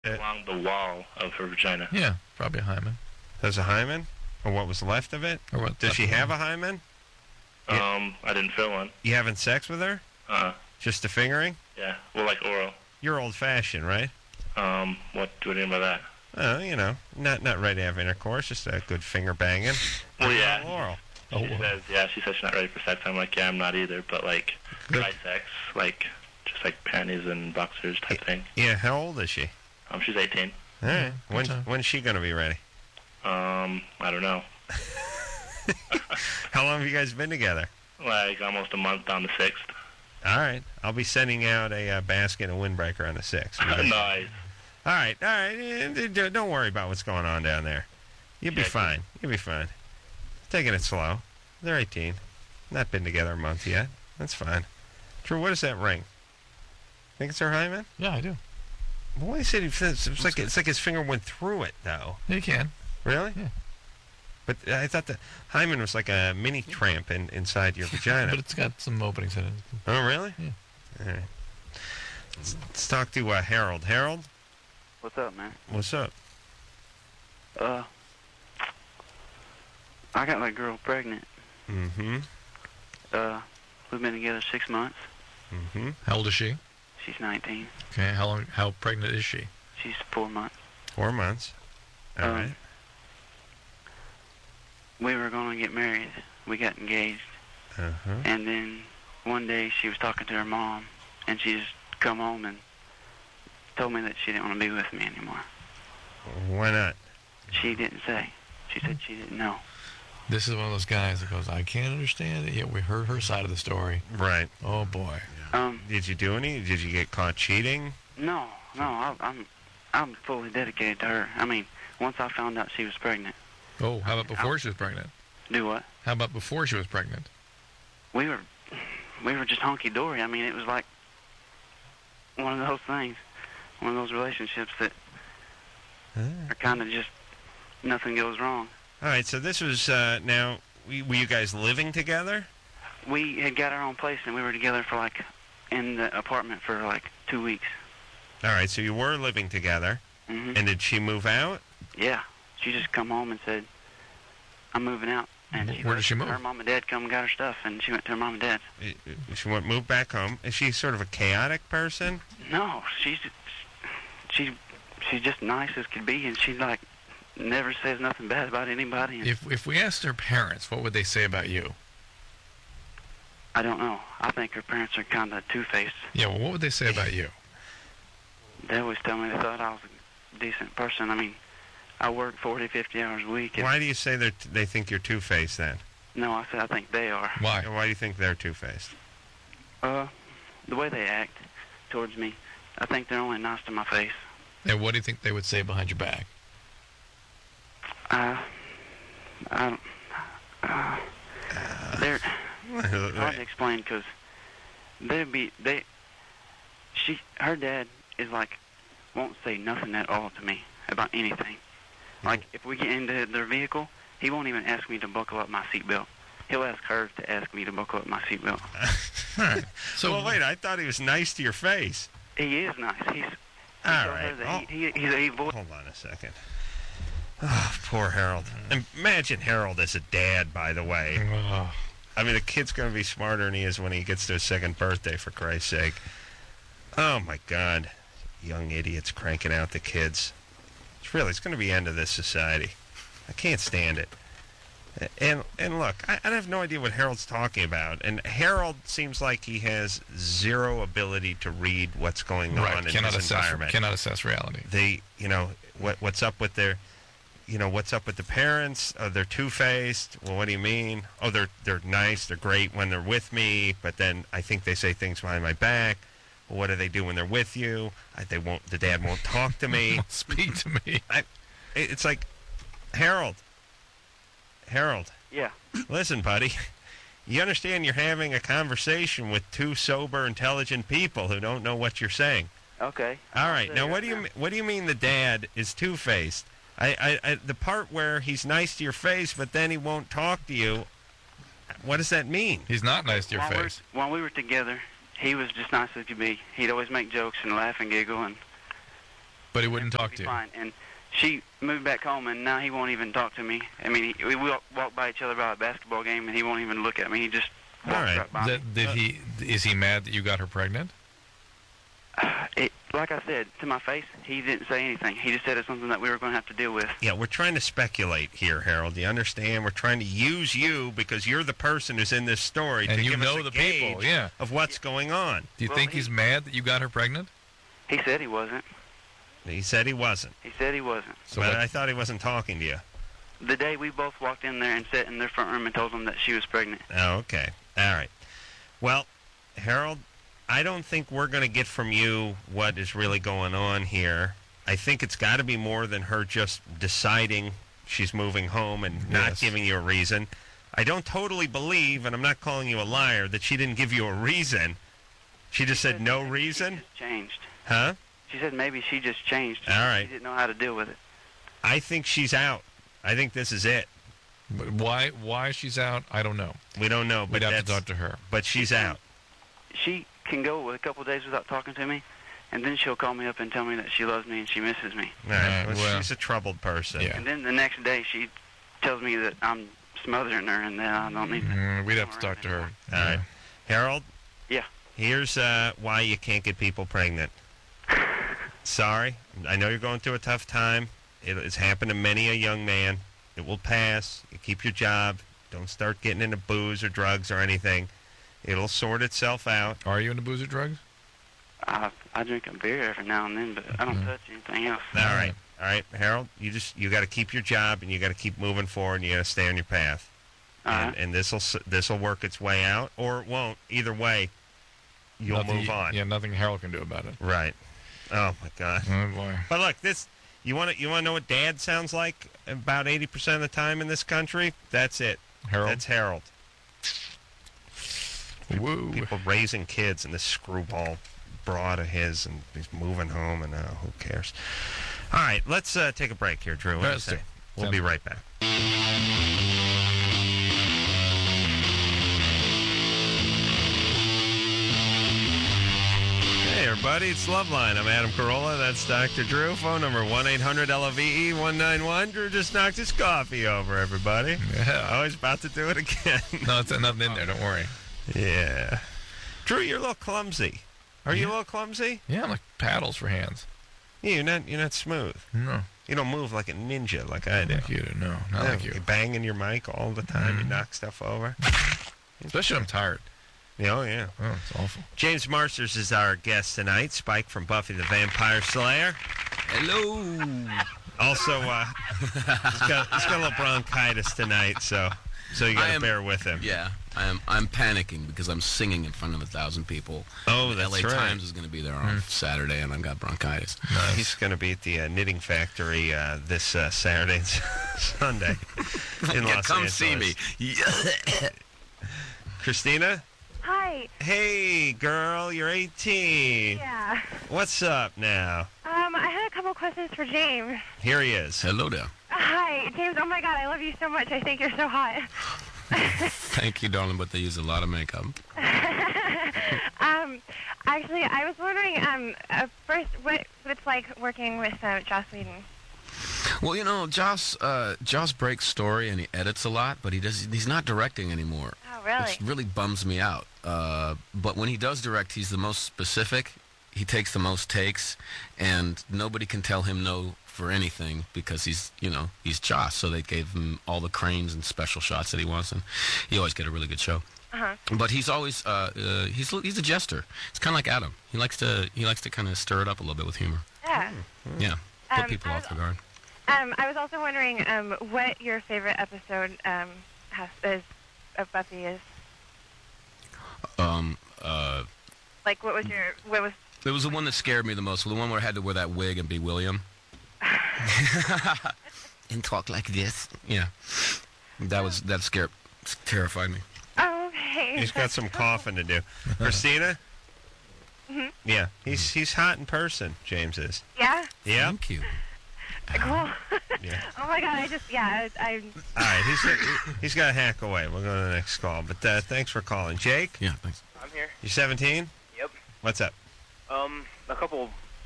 along the wall of her vagina. Yeah, probably a hymen. There's a hymen? Or what was left of it? Or what? Does she have a hymen? I didn't feel one. You having sex with her? Just a fingering? Yeah. Well, like oral. You're old-fashioned, right? What do you mean by that? Not right after intercourse, just a good finger banging. Well, yeah. Oral. She says she's not ready for sex. I'm like, yeah, I'm not either. But like, dry sex, like just like panties and boxers type thing. Yeah. How old is she? She's 18. All right. When's she gonna be ready? I don't know. How long have you guys been together? Like almost a month on the 6th. All right. I'll be sending out a basket and a windbreaker on the 6th. Nice. All right. Don't worry about what's going on down there. You'll be fine. You'll be fine. Taking it slow. They're 18. Not been together a month yet. That's fine. Drew, what is that ring? Think it's her hymen? Yeah, I do. Boy, he said it's like his finger went through it, though. Yeah, you can. Really? Yeah. But I thought the hymen was like a mini tramp inside your vagina. But it's got some openings in it. Oh, really? Yeah. All right. Let's talk to Harold. Harold? What's up, man? What's up? I got my girl pregnant. Mm-hmm. We've been together 6 months. Mm-hmm. How old is she? She's 19. Okay, how pregnant is she? She's 4 months. 4 months. All right. We were going to get married. We got engaged. Uh-huh. And then one day she was talking to her mom, and she just come home and told me that she didn't want to be with me anymore. Why not? She didn't say. She said she didn't know. This is one of those guys that goes, I can't understand it, yet we heard her side of the story. Right. Oh, boy. Did you do any? Did you get caught cheating? No. I'm fully dedicated to her. I mean, once I found out she was pregnant. Oh, how about before she was pregnant? Do what? How about before she was pregnant? We were just hunky-dory. I mean, it was like one of those things, one of those relationships that are kind of just nothing goes wrong. All right, so this was, now, were you guys living together? We had got our own place, and we were together for in the apartment for 2 weeks. All right, so you were living together. Mm-hmm. And did she move out? Yeah. She just come home and said, I'm moving out. And where did she move? Her mom and dad come and got her stuff, and she went to her mom and dad's. She moved back home. Is she sort of a chaotic person? No, she's just nice as could be, and she never says nothing bad about anybody. And If we asked her parents, what would they say about you? I don't know. I think her parents are kind of two-faced. Yeah, well, what would they say about you? They always tell me they thought I was a decent person. I mean, I work 40, 50 hours a week. Why do you say they think you're two-faced then? No, I said I think they are. Why? Why do you think they're two-faced? The way they act towards me, I think they're only nice to my face. And what do you think they would say behind your back? They're hard to explain because her dad is won't say nothing at all to me about anything. Like if we get into their vehicle, he won't even ask me to buckle up my seatbelt. He'll ask her to ask me to buckle up my seatbelt. So, well, wait, I thought he was nice to your face. He is nice. All right. Hold on a second. Oh, poor Harold. Imagine Harold as a dad, by the way. I mean, the kid's going to be smarter than he is when he gets to his second birthday, for Christ's sake. Oh, my God. Young idiots cranking out the kids. It's going to be the end of this society. I can't stand it. And look, I have no idea what Harold's talking about. And Harold seems like he has zero ability to read what's going on in his environment. Cannot assess reality. What's up with their, what's up with the parents? Oh, they're two-faced. Well, what do you mean? Oh, they're nice. They're great when they're with me, but then I think they say things behind my back. Well, what do they do when they're with you? The dad won't talk to me. Speak to me. It's like, Harold. Yeah. Listen, buddy. You understand you're having a conversation with two sober, intelligent people who don't know what you're saying. Okay. All right. Now, what do you mean the dad is two-faced? The part where he's nice to your face, but then he won't talk to you. What does that mean? He's not nice to your face. While we were together, he was just nice as could be. He'd always make jokes and laugh and giggle, and But he wouldn't talk Be to you. fine. And she moved back home, and now he won't even talk to me. I mean, we walk by each other about a basketball game, and he won't even look at me. He just walks All right. right by me. Is he mad that you got her pregnant? Like I said, to my face, he didn't say anything. He just said it's something that we were going to have to deal with. Yeah, we're trying to speculate here, Harold. You understand? We're trying to use you because you're the person who's in this story And to you give know us a the gauge people, yeah. of what's going on. Do you Well, think he's mad that you got her pregnant? He said he wasn't. He said he wasn't. He said he wasn't. So But what- I thought he wasn't talking to you. The day we both walked in there and sat in their front room and told them that she was pregnant. Oh, okay. All right. Well, Harold, I don't think we're going to get from you what is really going on here. I think it's got to be more than her just deciding she's moving home and not Yes. giving you a reason. I don't totally believe, and I'm not calling you a liar, that she didn't give you a reason. She just said no maybe reason? She just changed. Huh? She said maybe she just changed. All right. She didn't know how to deal with it. I think she's out. I think this is it. But why she's out, I don't know. We don't know, but We'd have to that's- talk to her. But she's out. She can go a couple of days without talking to me, and then she'll call me up and tell me that she loves me and she misses me. All right. Well, Well, she's a troubled person. Yeah. And then the next day she tells me that I'm smothering her and that I don't need to. We'd have to talk to her. All right. Harold? Yeah. Here's why you can't get people pregnant. Sorry. I know you're going through a tough time. It's happened to many a young man. It will pass. You keep your job. Don't start getting into booze or drugs or anything. It'll sort itself out. Are you into booze or drugs? I drink a beer every now and then, but I don't touch anything else. All right. All right, Harold, you got to keep your job and you got to keep moving forward and you got to stay on your path. All And, right. and this'll work its way out or it won't. Either way, you'll Nothing- move on. Yeah, nothing Harold can do about it. Right. Oh my God. Oh boy. But look, you want to know what Dad sounds like about 80% of the time in this country? That's it. Harold. That's Harold. Woo. People raising kids and this screwball broad of his, and he's moving home, and who cares? All right, let's take a break here, Drew. What do you Let's say? do. We'll Sounds be good. right back. Hey, everybody, it's Loveline. I'm Adam Carolla. That's Dr. Drew. Phone number 1-800-LOVE-191. Drew just knocked his coffee over, everybody. Yeah. Oh, he's about to do it again. No, it's nothing in there. Don't worry. Yeah. Drew, you're a little clumsy. Are you a little clumsy? Yeah, like paddles for hands. Yeah, you're not smooth. No, You don't move like a ninja like I do. like you do. No, not Yeah, like you. You're banging your mic all the time. You knock stuff over. Especially when I'm tired. Yeah, oh, yeah. Oh, it's awful. James Marsters is our guest tonight. Spike from Buffy the Vampire Slayer. Hello. Also, he's got a little bronchitis tonight, so you got to bear with him. Yeah, I'm panicking because I'm singing in front of 1,000 people. Oh, The that's LA right. Times is going to be there on Saturday, and I've got bronchitis. He's going to be at the Knitting Factory this Saturday and Sunday in Yeah, Los come Angeles. see me. Christina? Hi. Hey, girl, you're 18. Yeah. What's up now? I had a couple questions for James. Here he is. Hello there. Hi, James. Oh my God, I love you so much. I think you're so hot. Thank you, darling, but they use a lot of makeup. Actually, I was wondering, first, what it's like working with Joss Whedon. Well, you know, Joss breaks story and he edits a lot, but he's not directing anymore. Oh, really? Which really bums me out. But when he does direct, he's the most specific. He takes the most takes, and nobody can tell him no for anything because he's Joss. So they gave him all the cranes and special shots that he wants, and you always get a really good show. Uh-huh. But he's always he's a jester. It's kind of like Adam. He likes to kind of stir it up a little bit with humor. Yeah. Yeah, put Um, people I off the guard. I was also wondering what your favorite episode of Buffy is. Like, what was It was the one that scared me the most. The one where I had to wear that wig and be William. And talk like this. Yeah. That terrified me. Oh, okay. He's got some coughing to do. Christina? Mhm. Yeah, he's hot in person, James is. Yeah? Yeah? Thank you. Cool. Yeah. Oh my God, I All right, he's got to hack away. We'll go to the next call. But thanks for calling. Jake, Yeah, thanks. I'm here. you're 17? Yep. What's up? A couple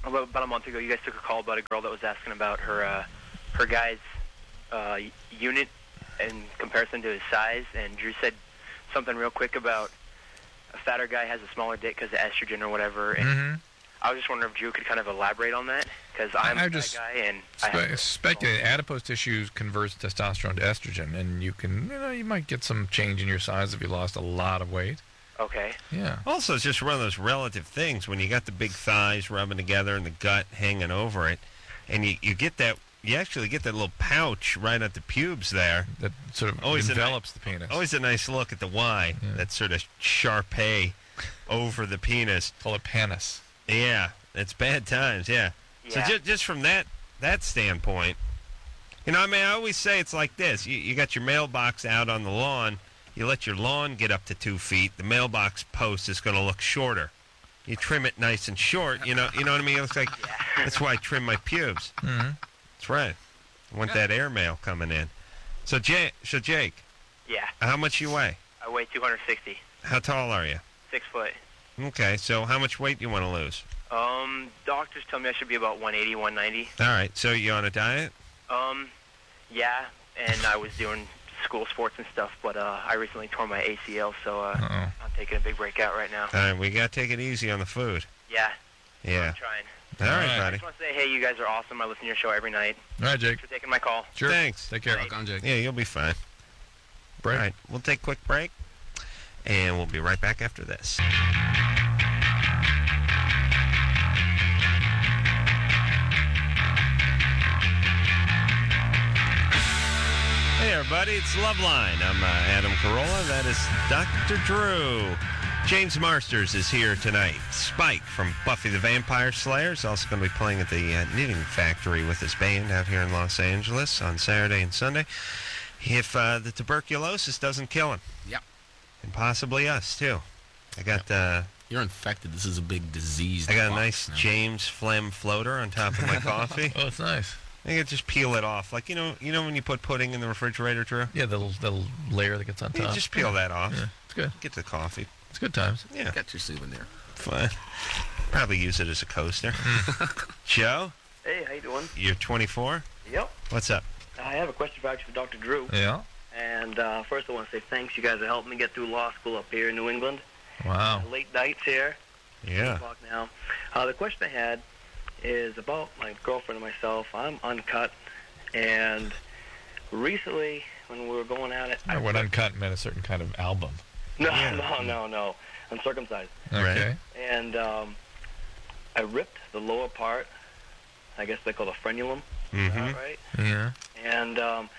about a month ago, you guys took a call about a girl that was asking about her guy's unit in comparison to his size, and Drew said something real quick about a fatter guy has a smaller dick because of estrogen or whatever. And I was just wondering if Drew could kind of elaborate on that, because I'm a fat guy and speculate adipose tissue converts testosterone to estrogen, and you might get some change in your size if you lost a lot of weight. Okay. Yeah. Also, it's just one of those relative things when you got the big thighs rubbing together and the gut hanging over it, and you get that. You actually get that little pouch right at the pubes there. That sort of envelops the penis. Always a nice look at the Y, that sort of Sharpay over the penis. Call it panis. Yeah, it's bad times, yeah. So just from that standpoint, I always say it's like this. You got your mailbox out on the lawn. You let your lawn get up to 2 feet. The mailbox post is going to look shorter. You trim it nice and short. You know what I mean? It looks like that's why I trim my pubes. Mm-hmm. That's right. I want that airmail coming in. So Jake. Yeah. How much you weigh? I weigh 260. How tall are you? 6 foot. Okay, so how much weight do you want to lose? Doctors tell me I should be about 180, 190. All right, so you on a diet? Yeah, and I was doing school sports and stuff, but I recently tore my ACL, so I'm taking a big break out right now. All right, we got to take it easy on the food. Yeah. Yeah. I'm trying. All right, buddy. I just want to say, hey, you guys are awesome. I listen to your show every night. All right, Jake. Thanks for taking my call. Sure. Thanks. Take care. Rock on, Jake. Yeah, you'll be fine. Break. All right, we'll take a quick break, and we'll be right back after this. Hey, everybody, it's Loveline. I'm Adam Carolla. That is Dr. Drew. James Marsters is here tonight. Spike from Buffy the Vampire Slayer is also going to be playing at the Knitting Factory with his band out here in Los Angeles on Saturday and Sunday. If the tuberculosis doesn't kill him. Yep. And possibly us, too. I got... You're infected. This is a big disease. I got a nice James Phlegm floater on top of my coffee. Oh, it's nice. I can just peel it off. Like, you know when you put pudding in the refrigerator, Drew? Yeah, the little layer that gets on top. You just peel that off. Yeah, it's good. Get the coffee. It's good times. Yeah. Got your souvenir. Fine. Probably use it as a coaster. Joe? Hey, how you doing? You're 24? Yep. What's up? I have a question for Dr. Drew. Yeah. And first I want to say thanks. You guys are helping me get through law school up here in New England. Wow. Late nights here. Yeah. 8 o'clock now. The question I had is about my girlfriend and myself. I'm uncut. And recently, when we were going at it... What uncut meant a certain kind of album. No. I'm circumcised. Okay. And I ripped the lower part. I guess they call it a frenulum. Mm-hmm. Right? Yeah. And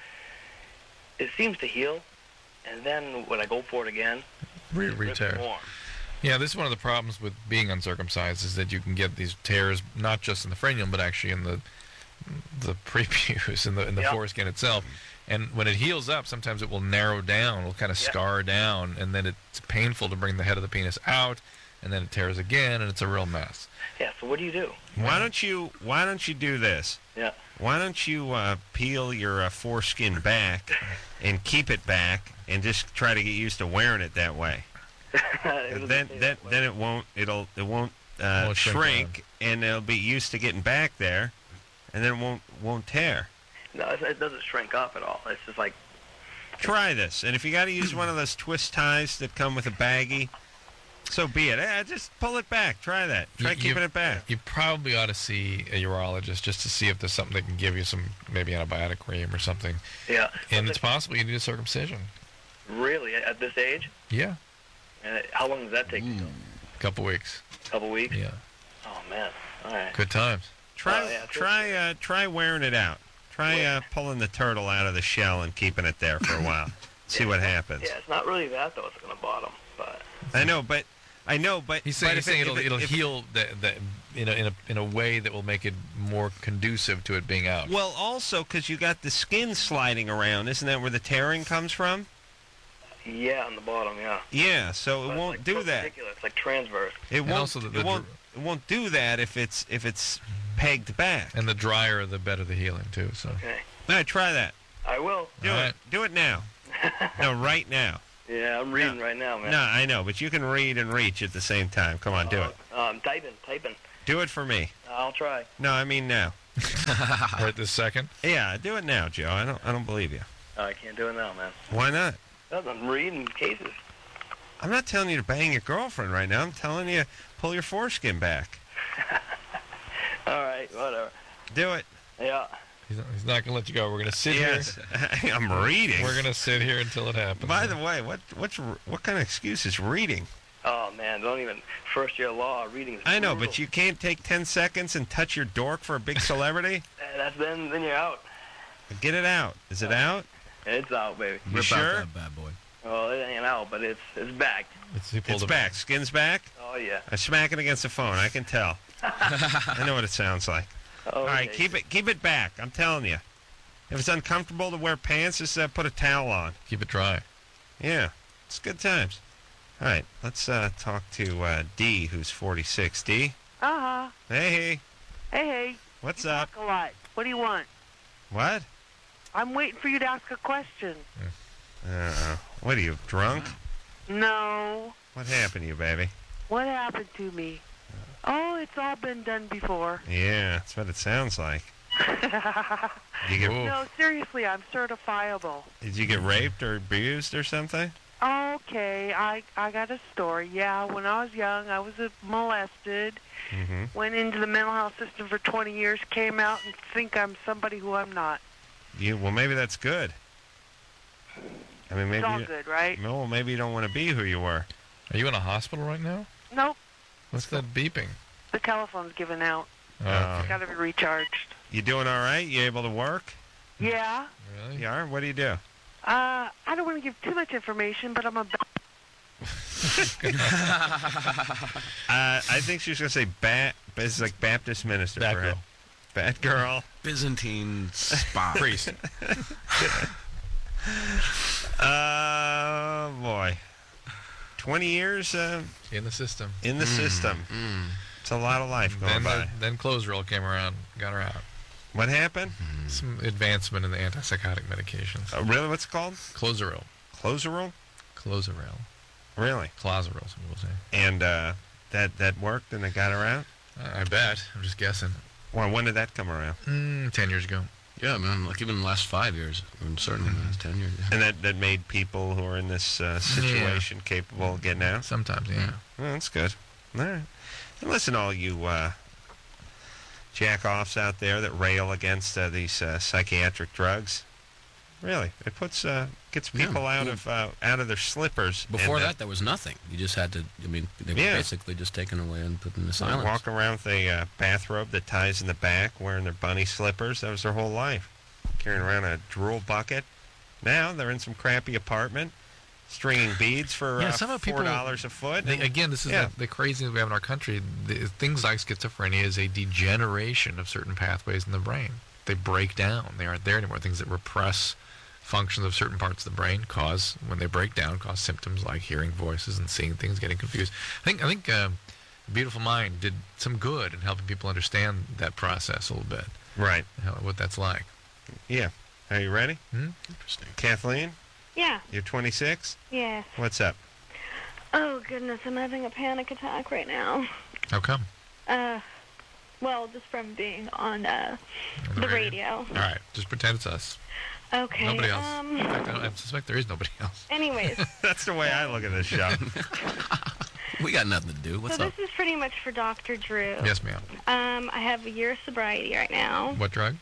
it seems to heal. And then when I go for it again, it rips Re-tear. more. Yeah, this is one of the problems with being uncircumcised is that you can get these tears not just in the frenulum but actually in the prepuce in the foreskin itself. And when it heals up, sometimes it will narrow down, it'll kind of scar down, and then it's painful to bring the head of the penis out, and then it tears again, and it's a real mess. Yeah, so what do you do? Why don't you do this? Yeah. Why don't you peel your foreskin back and keep it back and just try to get used to wearing it that way? Then it won't shrink, and it'll be used to getting back there, and then it won't tear. No, it doesn't shrink up at all. It's just like... Try this, and if you got to use one of those twist ties that come with a baggie, so be it. Just pull it back. Try that. Try keeping it back. You probably ought to see a urologist just to see if there's something that can give you some maybe antibiotic cream or something. Yeah. And it's possible you need a circumcision. Really? At this age? Yeah. How long does that take? A couple weeks. A couple weeks? Yeah. Oh, man. All right. Good times. Try wearing it out. Try pulling the turtle out of the shell and keeping it there for a while. See what happens. Yeah, it's not really that, though. It's going to bottom. But I know, but he's saying it'll heal in a way that will make it more conducive to it being out. Well, also because you got the skin sliding around, isn't that where the tearing comes from? Yeah, on the bottom, yeah. Yeah, so it won't do that. It's like transverse. It won't do that if it's pegged back. And the drier, the better the healing too. So. Okay. All right, try that. I will. Do it. Do it now. No, right now. Yeah, I'm reading right now, man. No, I know, but you can read and reach at the same time. Come on, do it. Typing. Do it for me. I'll try. No, I mean now. Right this second. Yeah, do it now, Joe. I don't believe you. I can't do it now, man. Why not? I'm reading cases. I'm not telling you to bang your girlfriend right now. I'm telling you pull your foreskin back. All right, whatever. Do it. Yeah. He's not going to let you go. We're going to sit Yes. here. I'm reading. We're going to sit here until it happens. By the way, what kind of excuse is reading? Oh, man, don't even. First year law, reading is I know, brutal. but you can't take 10 seconds and touch your dork for a big celebrity? That's then you're out. Get it out. Is it out? It's out, baby. You Rip sure? out that bad boy. Well, it ain't out, but it's back. It's back. Skin's back? Oh, yeah. I smack it against the phone. I can tell. I know what it sounds like. Oh, All right, okay. keep it back. I'm telling you. If it's uncomfortable to wear pants, just put a towel on. Keep it dry. Yeah, it's good times. All right, let's talk to D, who's 46. D? Uh-huh. Hey. Hey. What's You up? talk a lot. What do you want? What? I'm waiting for you to ask a question. What are you, drunk? No. What happened to you, baby? What happened to me? Oh, it's all been done before. Yeah, that's what it sounds like. You get, No, seriously, I'm certifiable. did you get raped or abused or something? Okay, I got a story. Yeah, when I was young, I was molested. Mm-hmm. Went into the mental health system for 20 years, came out and think I'm somebody who I'm not. Well, maybe that's good. I mean, maybe It's all good, right? No, well, maybe you don't want to be who you were. Are you in a hospital right now? Nope. What's that beeping? The telephone's given out. Oh. It's got to be recharged. You doing all right? You able to work? Yeah. Really? You are? What do you do? I don't want to give too much information, but I'm a... I think she was going to say it's like Baptist minister. Bat for girl. him. Bat girl. Byzantine spy. Priest. Boy. 20 years In the system. in the system. It's a lot of life going by. Then Clozaril came around, got her out. What happened? Some advancement in the antipsychotic medications. Really? What's it called? Clozaril. Clozaril? Clozaril. Really? Clozaril, some people say. And that worked and they got her out? I bet. I'm just guessing. Well, when did that come around? 10 years ago. Yeah, man. Like even the last 5 years, certainly the last 10 years. Yeah. And that made people who are in this situation capable of getting out? Sometimes, yeah. Well, that's good. All right. And listen, all you jack-offs out there that rail against these psychiatric drugs. Really, it gets people out of their slippers. Before and, that, there was nothing. You just had to. I mean, they were basically just taken away and put in the silence. Walk around with a bathrobe that ties in the back, wearing their bunny slippers. That was their whole life. Carrying around a drool bucket. Now they're in some crappy apartment, stringing beads for some of people, $4 a foot. Again, this is the craziness we have in our country. Things like schizophrenia is a degeneration of certain pathways in the brain. They break down. They aren't there anymore. Things that repress functions of certain parts of the brain when they break down, cause symptoms like hearing voices and seeing things, getting confused. I think Beautiful Mind did some good in helping people understand that process a little bit. Right. What that's like. Yeah. Are you ready? Interesting. Kathleen? Yeah. You're 26? Yes. What's up? Oh, goodness, I'm having a panic attack right now. How come? Well, just from being on the radio. All right. Just pretend it's us. Okay. Nobody else. In fact, I suspect there is nobody else. Anyways. That's the way I look at this show. We got nothing to do. What's so up? this is pretty much for Dr. Drew. Yes, ma'am. I have a year of sobriety right now. What drug?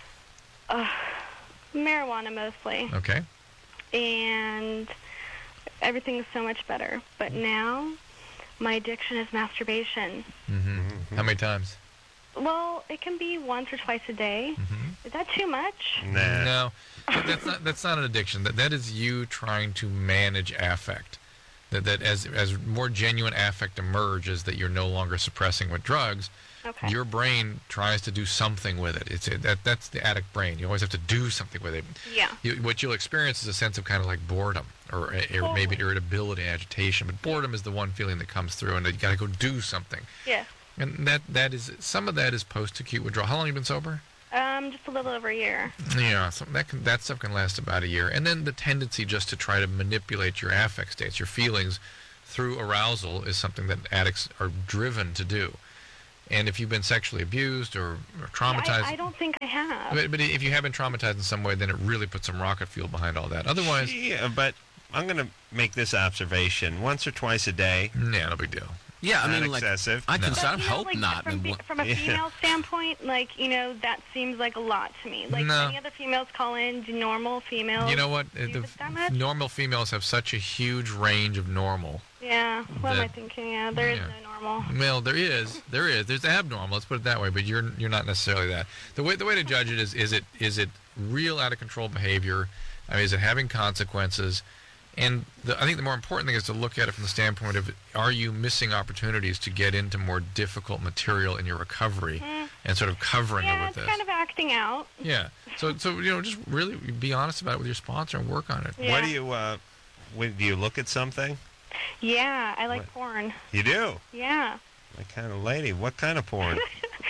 Marijuana mostly. Okay. And everything is so much better. But now, my addiction is masturbation. Mm-hmm. How many times? Well, it can be once or twice a day. Mm-hmm. Is that too much? Nah. No, that's not an addiction. That is you trying to manage affect. That as more genuine affect emerges, that you're no longer suppressing with drugs. Okay. Your brain tries to do something with it. That's the addict brain. You always have to do something with it. Yeah. What you'll experience is a sense of kind of like boredom or maybe irritability, agitation. But boredom is the one feeling that comes through, and you got to go do something. Yeah. And that is some of that is post-acute withdrawal. How long have you been sober? Just a little over a year. Yeah, so that stuff can last about a year. And then the tendency just to try to manipulate your affect states, your feelings, through arousal is something that addicts are driven to do. And if you've been sexually abused or traumatized, I don't think I have. but if you have been traumatized in some way, then it really puts some rocket fuel behind all that. Otherwise, yeah, but I'm going to make this observation: once or twice a day. Yeah, no big deal. Yeah, I Not mean, like, excessive. I can But, I you know, hope like, not. From a female standpoint, like, that seems like a lot to me. Like, No. any other females call in, do normal females? You know what? do this that much? Normal females have such a huge range of normal. Yeah, what am I that- thinking? Yeah, there is yeah. no normal. Well, there is. There's abnormal. Let's put it that way. But you're not necessarily that. The way to judge it is it real out of control behavior? I mean, is it having consequences? And I think the more important thing is to look at it from the standpoint of, are you missing opportunities to get into more difficult material in your recovery and sort of covering it Yeah, with it's this? kind of acting out. Yeah. So just really be honest about it with your sponsor and work on it. Yeah. What do you? Do you look at something? Yeah, I like What? porn. You do. Yeah. My kind of lady. What kind of porn?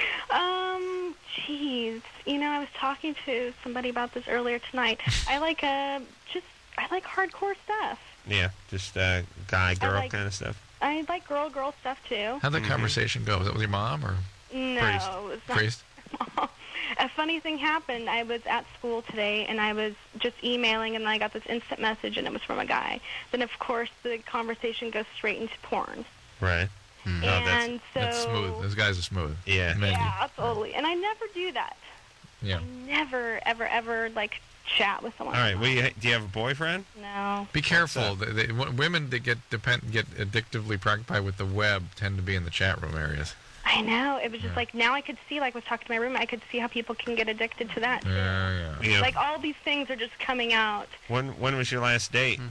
Jeez. I was talking to somebody about this earlier tonight. I like hardcore stuff. Yeah, just guy, girl like- kind of stuff. I like girl stuff too. How'd the conversation go? Was that with your mom or No, Priest. it was not. priest? A funny thing happened. I was at school today, and I was just emailing, and I got this instant message, and it was from a guy. Then, of course, the conversation goes straight into porn. Right. Hmm. Oh, And so... That's smooth. Those guys are smooth. Yeah. Men, Yeah, totally. And I never do that. yeah. I never, ever, like, chat with someone. All right. Do you have a boyfriend? No. Be careful. Women that get addictively preoccupied with the web tend to be in the chat room areas. I know. It was just like, now I could see, like, I was talking to my roommate, I could see how people can get addicted to that. Yeah. Yeah. Like, all these things are just coming out. When was your last date?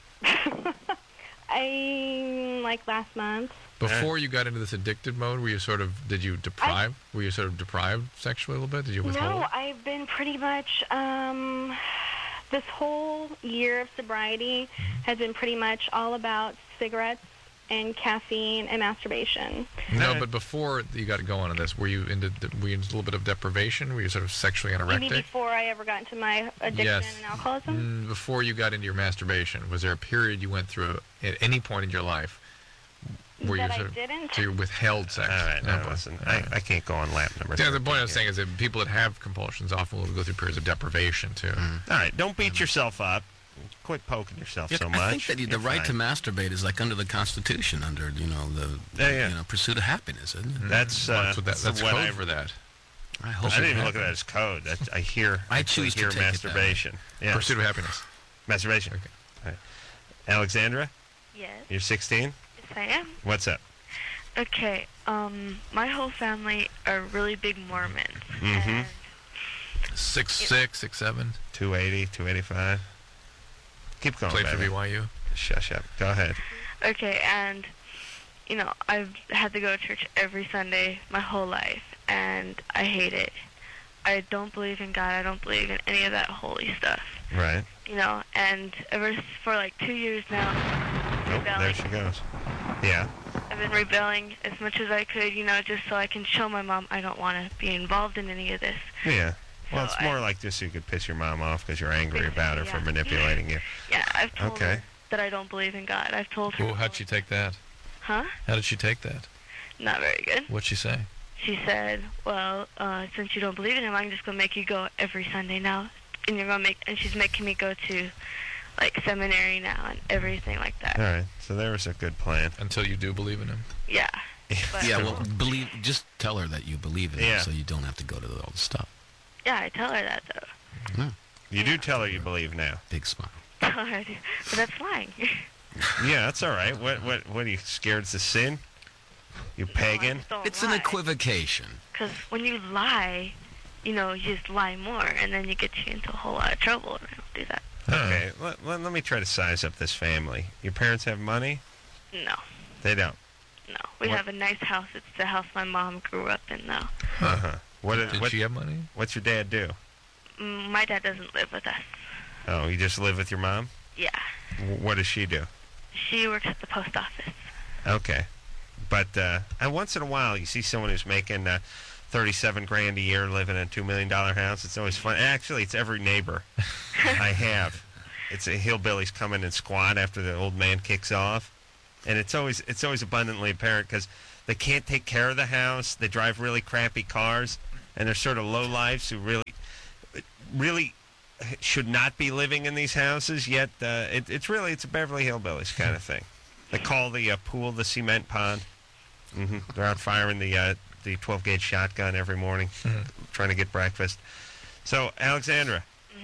Like, last month. Before you got into this addicted mode, were you sort of were you sort of deprived sexually a little bit? Did you withhold? No, I've been pretty much, this whole year of sobriety has been pretty much all about cigarettes and caffeine and masturbation. No, but before you got going on this, were you into a little bit of deprivation? Were you sort of sexually You anorectic? mean before I ever got into my addiction Yes. and alcoholism? Before you got into your masturbation, was there a period you went through at any point in your life where That you I sort of didn't? so you withheld sex? All right. Now boy. listen. I can't go on lap number. Yeah, the point I 13 was saying is that people that have compulsions often will go through periods of deprivation too. All right. Don't beat yourself up. Quit poking yourself so much. I think that the You're right to fine. masturbate is like under the Constitution, under the Yeah. pursuit of happiness, isn't it? That's That's what code I- for that. I hope I didn't even it look at that as code. I hear. I choose to hear take it that way. masturbation. Yeah. Pursuit of happiness. Masturbation. Okay. All right. Alexandra, Yes, you're 16. yes I am. What's up? Okay, my whole family are really big Mormons. Mhm. And 6'6", 6'7", 280, 285. Keep going. played for baby. BYU. Shush up. Go ahead. okay, and I've had to go to church every Sunday my whole life, and I hate it. I don't believe in God. I don't believe in any of that holy stuff. Right. And for like 2 years now, Oh, rebelling. there she goes. Yeah. I've been rebelling as much as I could, just so I can show my mom I don't want to be involved in any of this. Yeah. Well, So it's more like just so you could piss your mom off because you're angry about her for Yeah. manipulating you. Yeah, I've told Okay. her that I don't believe in God. I've told her. Oh, how'd she take that? Huh? How did she take that? Not very good. What'd she say? She said, "Well, since you don't believe in him, I'm just gonna make you go every Sunday now, and and she's making me go to, like, seminary now and everything like that." All right. So there was a good plan. Until you do believe in him. Yeah. But, Yeah, well, just tell her that you believe in Yeah. it, so you don't have to go to all the stuff. yeah, I tell her that though. You do tell her you believe now. Big smile. Tell her I do. But that's lying. Yeah, that's all right. What are you scared to sin? You pagan? It's an equivocation. Because when you lie, you just lie more, and then you get you into a whole lot of trouble, and I don't do that. Okay, let me try to size up this family. Your parents have money? No. They don't. No. We What- have a nice house. It's the house my mom grew up in now. Uh-huh. Did she have money? What's your dad do? My dad doesn't live with us. Oh, you just live with your mom? Yeah. What does she do? She works at the post office. Okay. But once in a while, you see someone who's making $37,000 a year living in a $2 million house. It's always fun. Actually, it's every neighbor I have. It's a hillbillies come in and squat after the old man kicks off. And it's always abundantly apparent because They can't take care of the house. They drive really crappy cars, and they're sort of low lives who really should not be living in these houses. Yet it's a Beverly Hillbillies kind of thing. They call the pool the cement pond. They're out firing the 12-gauge shotgun every morning, trying to get breakfast. So, Alexandra,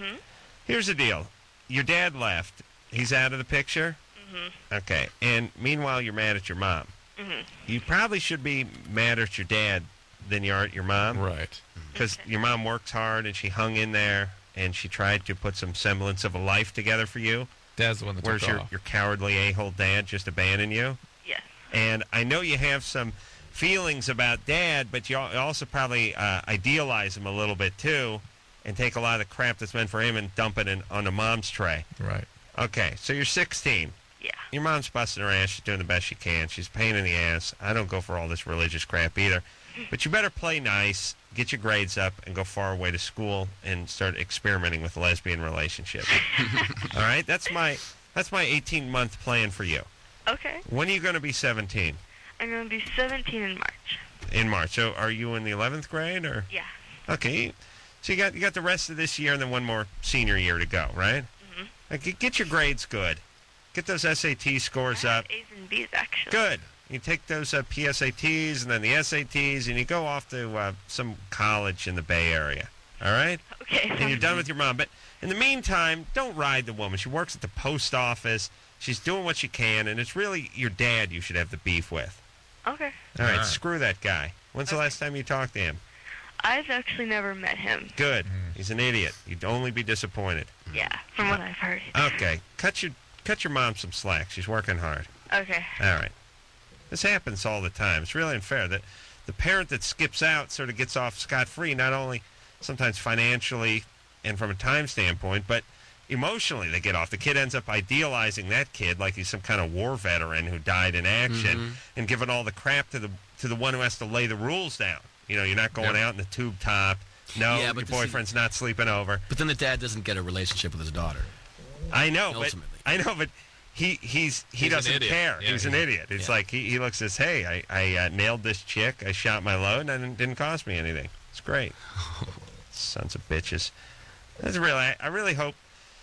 here's the deal. Your dad left. He's out of the picture? Okay. And meanwhile, you're mad at your mom. You probably should be mad at your dad than you are at your mom. Right. Because your mom works hard, and she hung in there, and she tried to put some semblance of a life together for you. Dad's the one that Whereas took off. your cowardly a-hole dad just abandoned you. Yes. And I know you have some feelings about Dad, but you also probably idealize him a little bit, too, and take a lot of the crap that's meant for him and dump it on the mom's tray. Right. Okay, so you're 16. Yeah. Your mom's busting her ass. She's doing the best she can. She's a pain in the ass. I don't go for all this religious crap either. But you better play nice, get your grades up, and go far away to school and start experimenting with lesbian relationships. All right? That's my 18-month plan for you. Okay. When are you going to be 17? I'm going to be 17 in March. In March. So are you in the 11th grade? Or? Yeah. Okay. So you got the rest of this year and then one more senior year to go, right? Get your grades good. Get those SAT scores up. A's and B's, actually. Good. You take those PSATs and then the SATs, and you go off to some college in the Bay Area. All right? Okay. And you're done with your mom. But in the meantime, don't ride the woman. She works at the post office. She's doing what she can, and it's really your dad you should have the beef with. Okay. All right, screw that guy. When's the last time you talked to him? I've actually never met him. Good. He's an idiot. You'd only be disappointed. Yeah, from what I've heard. Okay. Cut your mom some slack. She's working hard. Okay. All right. This happens all the time. It's really unfair that the parent that skips out sort of gets off scot-free, not only sometimes financially and from a time standpoint, but emotionally they get off. The kid ends up idealizing that kid like he's some kind of war veteran who died in action and giving all the crap to the one who has to lay the rules down. You know, you're not going out in the tube top. No, your boyfriend's not sleeping over. But then the dad doesn't get a relationship with his daughter. I know, ultimately. but he doesn't care. Yeah, he's an idiot. It's like he looks and says, hey, I nailed this chick. I shot my load, and it didn't cost me anything. It's great. Sons of bitches. I really hope.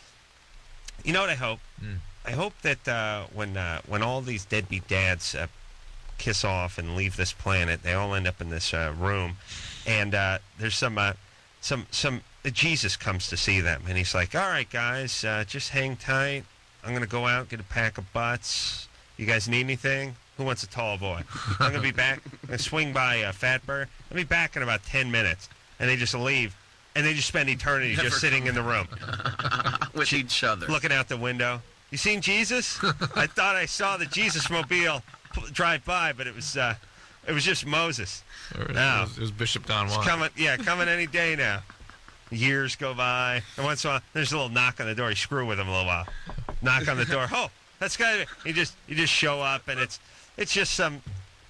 You know what I hope? I hope that when all these deadbeat dads kiss off and leave this planet, they all end up in this room, and there's some Jesus comes to see them, and he's like, all right, guys, just hang tight. I'm going to go out, get a pack of butts. You guys need anything? Who wants a tall boy? I'm going to be back. I'm going to swing by Fatburger. I'll be back in about 10 minutes. And they just leave, and they just spend eternity just sitting in the room. With each other. Looking out the window. You seen Jesus? I thought I saw the Jesus-mobile drive by, but it was just Moses. No. It was Bishop Don Juan. Coming any day now. Years go by, and once in a while, there's a little knock on the door. You screw with him a little while. Knock on the door. Oh, that's got you just show up, and it's just some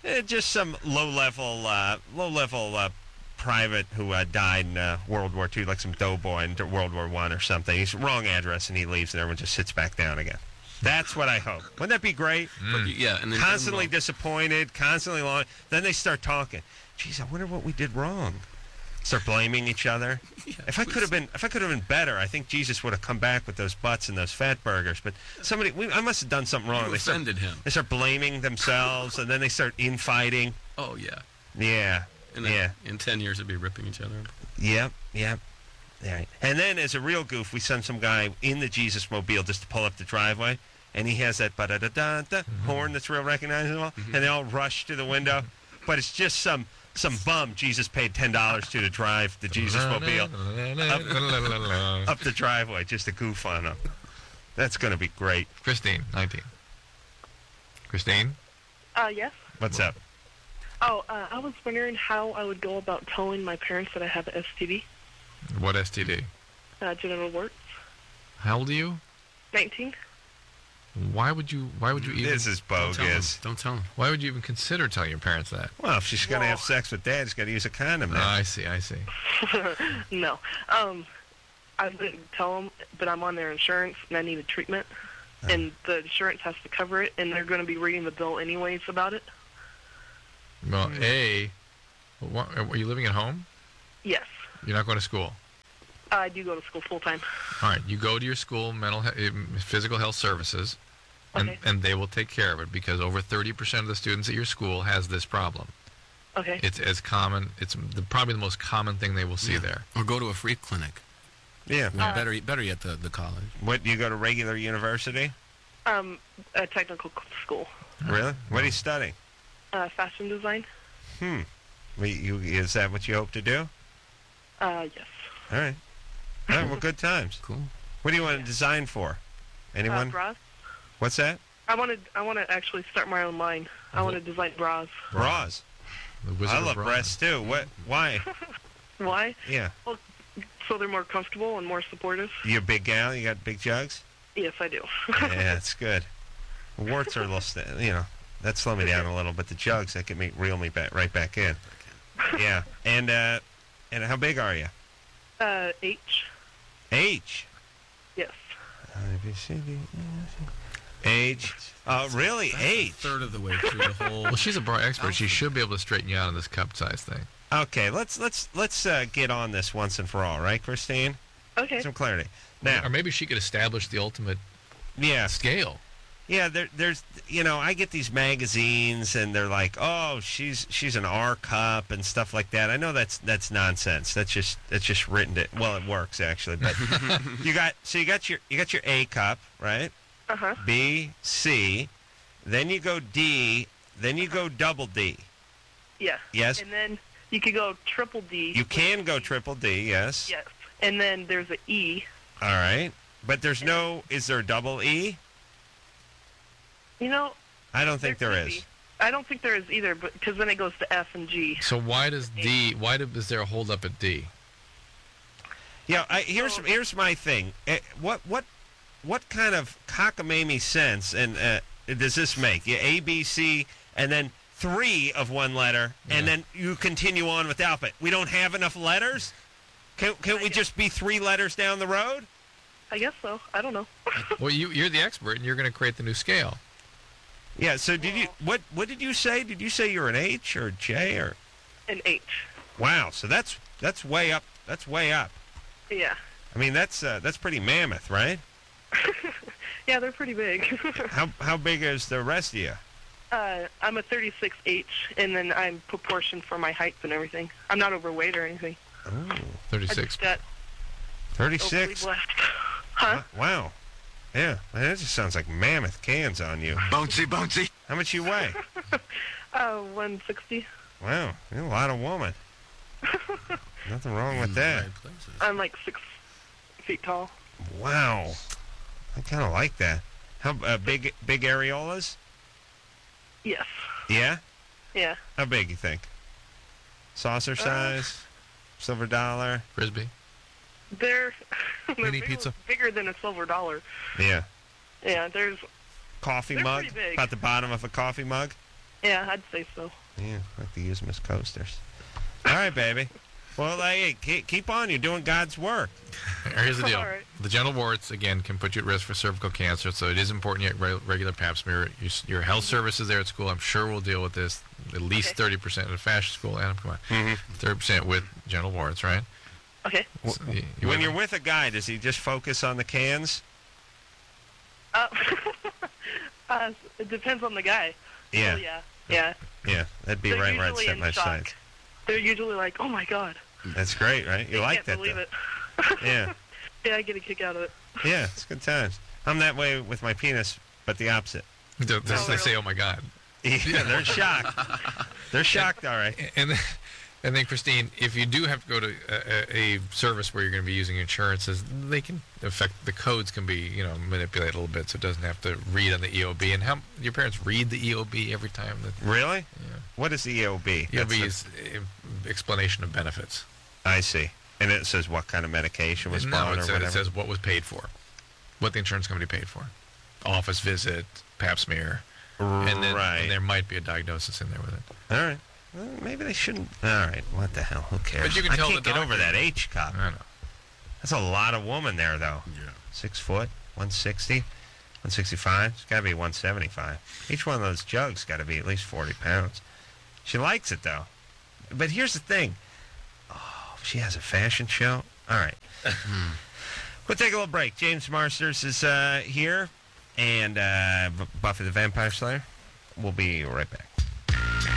low level private who died in World War II, like some doughboy in World War I or something. He's wrong address, and he leaves, and everyone just sits back down again. That's what I hope. Wouldn't that be great? Yeah, and then Constantly disappointed, constantly long. Then they start talking. Geez, I wonder what we did wrong. Start blaming each other. Yeah, if I could have been better, I think Jesus would have come back with those butts and those fat burgers. But I must have done something wrong. You offended him. They start blaming themselves, and then they start infighting. Oh yeah. Yeah. And then in 10 years, they'd be ripping each other up. Yep. Yeah. And then, as a real goof, we send some guy in the Jesus mobile just to pull up the driveway, and he has that ba-da-da-da-da horn that's real recognizable, and they all rush to the window, but it's just some bum Jesus paid $10 to drive the Jesus mobile up the driveway just to goof on him. That's going to be great. Christine, 19. Christine? Yes. What's up? Oh, I was wondering how I would go about telling my parents that I have an STD. What STD? Genital warts. How old are you? 19. Why would you even... This is bogus. Don't tell them. Why would you even consider telling your parents that? Well, if she's going to have sex with Dad, she's got to use a condom now. I see. No. I wouldn't tell them, but I'm on their insurance, and I need a treatment, and the insurance has to cover it, and they're going to be reading the bill anyways about it. Well, are you living at home? Yes. You're not going to school? I do go to school full time. All right, you go to your school physical health services, and they will take care of it because over 30% of the students at your school has this problem. Okay. It's as common. It's probably the most common thing they will see there. Or go to a free clinic. Yeah. Better yet, the college. What, you go to regular university? A technical school. Really? What are you studying? Fashion design. Is that what you hope to do? Yes. All right. All right, well, good times. Cool. What do you want to design for? Anyone? Bras. What's that? I want to actually start my own line. I want to design bras. Bras. I love breasts, too. Why? Why? Yeah. Well, so they're more comfortable and more supportive. You a big gal? You got big jugs? Yes, I do. Yeah, that's good. Warts are a little, that slow me down a little, but the jugs, that can reel me right back in. Yeah. And how big are you? H. H? Yes. Age. Really? Age? Third of the way through the whole. Well, she's a bra expert. She should be able to straighten you out on this cup size thing. Okay, let's get on this once and for all, right, Christine? Okay. Some clarity. Now, or maybe she could establish the ultimate scale. Yeah, there's I get these magazines and they're like, oh, she's an R cup and stuff like that. I know that's nonsense. That's just written it. Well, it works actually, but you got your A cup, right? Uh-huh. B, C, then you go D, then you go double D. Yeah. Yes. And then you could go triple D. You can go triple D, yes. Yes. And then there's a E. All right. But is there a double E? I don't think there is. I don't think there is either, but because then it goes to F and G. So why does is there a hold up at D? Yeah, here's my thing. What kind of cockamamie sense does this make? You A, B, C, and then 3 of one letter, and then you continue on with the alphabet. We don't have enough letters? Can't we just be 3 letters down the road? I guess so. I don't know. Well, you're the expert, and you're going to create the new scale. Yeah. So what did you say? Did you say you're an H or a J or an H? Wow. So that's way up. That's way up. Yeah. I mean that's pretty mammoth, right? Yeah, they're pretty big. How big is the rest of you? I'm a 36H, and then I'm proportioned for my height and everything. I'm not overweight or anything. Oh, 36. 36. Huh? Wow. Yeah, that just sounds like mammoth cans on you. Bouncy. How much you weigh? 160. Wow, you're a lot of woman. Nothing wrong with that. I'm like 6 feet tall. Wow, I kind of like that. How big areolas? Yes. Yeah. Yeah. How big you think? Saucer size, silver dollar, frisbee. They're mini pizza, bigger than a silver dollar. Yeah. Yeah, there's coffee they're mug, pretty big. about the bottom of a coffee mug. Yeah, I'd say so. Yeah, I like to use them as coasters. All right, baby. Well, hey, keep on. You're doing God's work. Here's the deal. Right. The genital warts, again, can put you at risk for cervical cancer, so it is important you get regular pap smear. Your health services there at school, I'm sure, will deal with this. At least 30% at a fashion school, Adam, come on. 30% with genital warts, right? Okay. So when you're with a guy, does he just focus on the cans? It depends on the guy. Yeah. So, yeah. Yeah, that'd be They're right where I'd usually set in my shock. sights. They're usually like, oh my God. That's great, right? You like can't that, believe though. it. Yeah. Yeah, I get a kick out of it. Yeah, it's good times. I'm that way with my penis, but the opposite. They say, oh my God. Yeah, they're shocked. They're shocked, all right. And then, Christine, if you do have to go to a service where you're going to be using insurances, they can affect, the codes can be, manipulated a little bit, so it doesn't have to read on the EOB. And how your parents read the EOB every time? Really? Yeah. What is the EOB? EOB is explanation of benefits. I see. And it says what kind of medication was bought or whatever? It says what was paid for, what the insurance company paid for. Office visit, pap smear. And there might be a diagnosis in there with it. All right. Well, maybe they shouldn't. All right. What the hell? Who cares? But you can tell I can't the get doctor. over that H cup. I know. That's a lot of woman there, though. Yeah. 6 foot, 160, 165. It's got to be 175. Each one of those jugs got to be at least 40 pounds. She likes it, though. But here's the thing. Oh, she has a fashion show? All right. We'll take a little break. James Marsters is here, and Buffy the Vampire Slayer. We'll be right back.